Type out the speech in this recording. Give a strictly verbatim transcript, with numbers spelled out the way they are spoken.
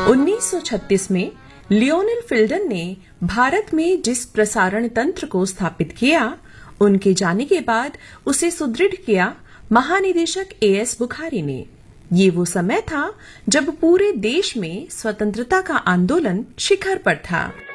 उन्नीस सौ छत्तीस में लियोनेल फिल्डन ने भारत में जिस प्रसारण तंत्र को स्थापित किया, उनके जाने के बाद उसे सुदृढ़ किया महानिदेशक ए एस बुखारी ने। ये वो समय था जब पूरे देश में स्वतंत्रता का आंदोलन शिखर पर था।